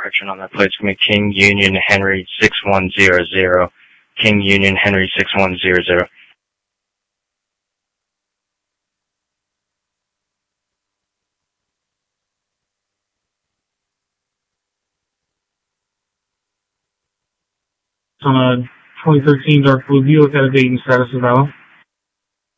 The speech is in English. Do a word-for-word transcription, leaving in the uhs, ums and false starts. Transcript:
correction on that plate. It's going to be King Union Henry six one zero zero. King Union Henry six one zero zero. On a twenty thirteen Dark Blue Buick at a date and status of valid.